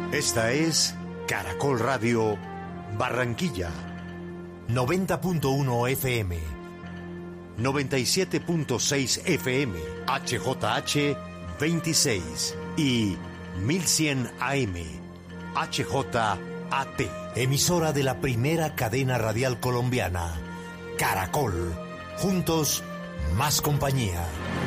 Esta es Caracol Radio Barranquilla. 90.1 FM. 97.6 FM. HJH 26 y 1100 AM. HJAT. Emisora de la primera cadena radial colombiana. Caracol. Juntos, más compañía.